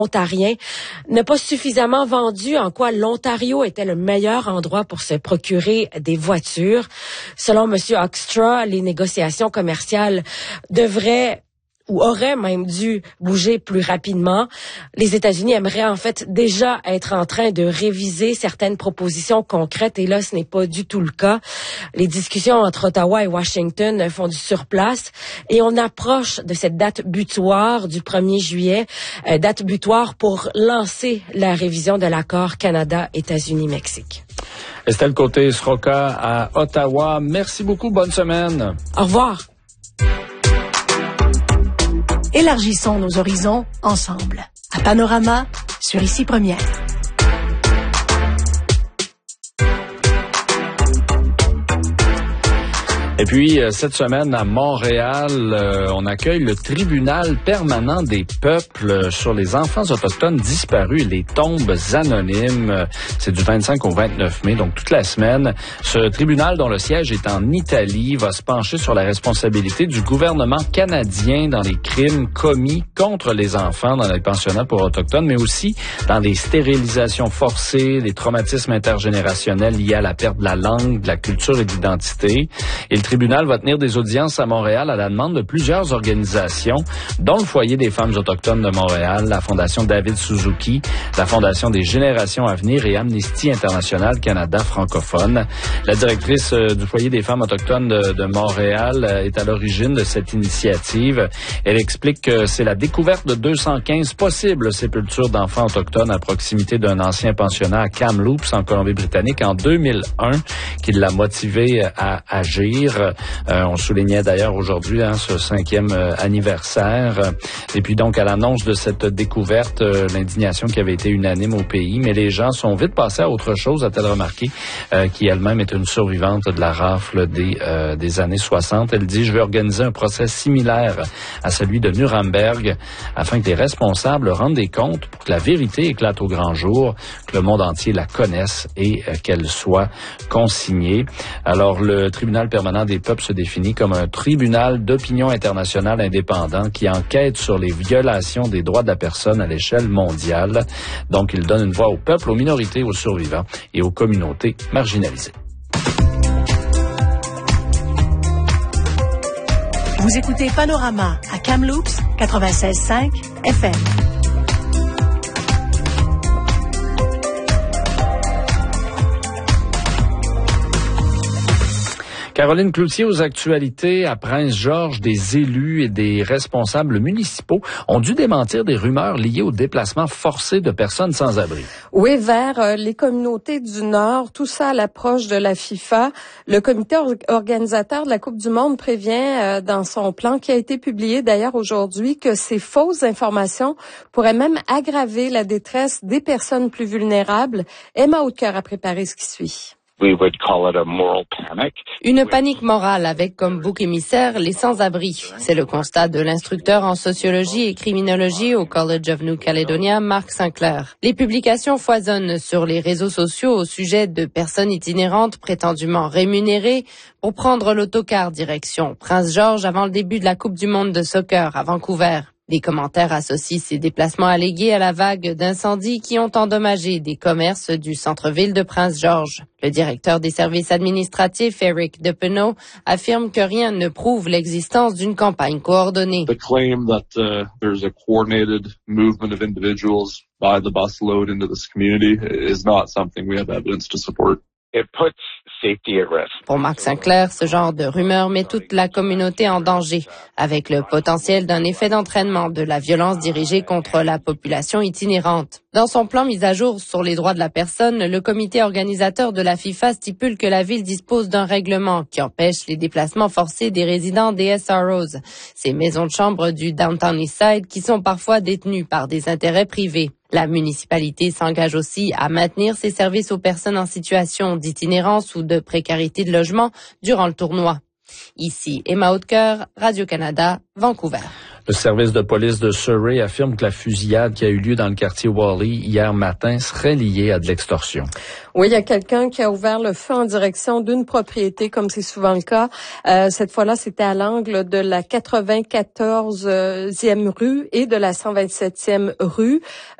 ontarien n'a pas suffisamment vendu, en quoi l'Ontario était le meilleur endroit pour se procurer des voitures. Selon M. Hoekstra, les négociations commerciales devraient ou auraient même dû bouger plus rapidement. Les États-Unis aimeraient en fait déjà être en train de réviser certaines propositions concrètes et là, ce n'est pas du tout le cas. Les discussions entre Ottawa et Washington font du surplace et on approche de cette date butoir du 1er juillet, date butoir pour lancer la révision de l'accord Canada-États-Unis-Mexique. Estelle Côté-Sroka à Ottawa. Merci beaucoup. Bonne semaine. Au revoir. Élargissons nos horizons ensemble. À Panorama, sur Ici Première. Et puis, cette semaine, à Montréal, on accueille le tribunal permanent des peuples sur les enfants autochtones disparus et les tombes anonymes. C'est du 25 au 29 mai, donc toute la semaine. Ce tribunal, dont le siège est en Italie, va se pencher sur la responsabilité du gouvernement canadien dans les crimes commis contre les enfants dans les pensionnats pour autochtones, mais aussi dans les stérilisations forcées, les traumatismes intergénérationnels liés à la perte de la langue, de la culture et de l'identité. Et le tribunal va tenir des audiences à Montréal à la demande de plusieurs organisations, dont le Foyer des femmes autochtones de Montréal, la Fondation David Suzuki, la Fondation des Générations à venir et Amnesty International Canada francophone. La directrice du Foyer des femmes autochtones de Montréal est à l'origine de cette initiative. Elle explique que c'est la découverte de 215 possibles sépultures d'enfants autochtones à proximité d'un ancien pensionnat à Kamloops, en Colombie-Britannique, en 2001, qui l'a motivé à agir. On soulignait d'ailleurs aujourd'hui ce 5e anniversaire. Et puis donc, à l'annonce de cette découverte, l'indignation qui avait été unanime au pays, mais les gens sont vite passés à autre chose, a-t-elle remarqué, qui elle-même est une survivante de la rafle des années 60. Elle dit « Je vais organiser un procès similaire à celui de Nuremberg afin que les responsables rendent des comptes pour que la vérité éclate au grand jour, que le monde entier la connaisse et qu'elle soit consignée. » Alors, le tribunal permanent des peuples se définit comme un tribunal d'opinion internationale indépendant qui enquête sur les violations des droits de la personne à l'échelle mondiale. Donc, il donne une voix aux peuples, aux minorités, aux survivants et aux communautés marginalisées. Vous écoutez Panorama à Kamloops 96.5 FM. Caroline Cloutier aux actualités. À Prince-Georges, des élus et des responsables municipaux ont dû démentir des rumeurs liées au déplacement forcé de personnes sans abri. Oui, vers les communautés du Nord, tout ça à l'approche de la FIFA. Le comité organisateur de la Coupe du Monde prévient dans son plan, qui a été publié d'ailleurs aujourd'hui, que ces fausses informations pourraient même aggraver la détresse des personnes plus vulnérables. Emma Hautecœur a préparé ce qui suit. Une panique morale avec comme bouc émissaire les sans-abri. C'est le constat de l'instructeur en sociologie et criminologie au College of New Caledonia, Marc Sinclair. Les publications foisonnent sur les réseaux sociaux au sujet de personnes itinérantes prétendument rémunérées pour prendre l'autocar direction Prince-Georges avant le début de la Coupe du Monde de soccer à Vancouver. Les commentaires associent ces déplacements allégués à la vague d'incendies qui ont endommagé des commerces du centre-ville de Prince-Georges. Le directeur des services administratifs, Eric Depeneau, affirme que rien ne prouve l'existence d'une campagne coordonnée. The claim that there's a coordinated movement of individuals by the busload into this community is not something we have evidence to support. It puts safety at risk. Pour Marc Sinclair, ce genre de rumeur met toute la communauté en danger, avec le potentiel d'un effet d'entraînement de la violence dirigée contre la population itinérante. Dans son plan mis à jour sur les droits de la personne, le comité organisateur de la FIFA stipule que la ville dispose d'un règlement qui empêche les déplacements forcés des résidents des SROs, ces maisons de chambre du Downtown Eastside qui sont parfois détenues par des intérêts privés. La municipalité s'engage aussi à maintenir ses services aux personnes en situation d'itinérance ou de précarité de logement durant le tournoi. Ici Emma Hautecœur, Radio-Canada, Vancouver. Le service de police de Surrey affirme que la fusillade qui a eu lieu dans le quartier Whalley hier matin serait liée à de l'extorsion. Oui, il y a quelqu'un qui a ouvert le feu en direction d'une propriété, comme c'est souvent le cas. Cette fois-là, c'était à l'angle de la 94e rue et de la 127e rue.